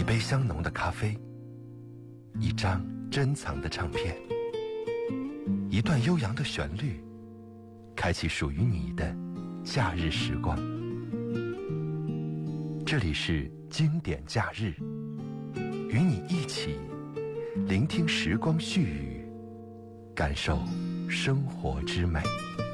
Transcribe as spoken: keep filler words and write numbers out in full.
一杯香浓的咖啡，一张珍藏的唱片，一段悠扬的旋律，开启属于你的假日时光。这里是经典假日，与你一起聆听时光絮语，感受生活之美。